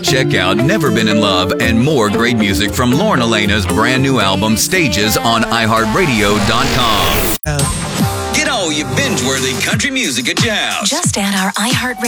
Check out Never Been in Love and more great music from Lauren Elena's brand new album, Stages, on iHeartRadio.com. Get all your binge-worthy country music at your house. Just add our iHeartRadio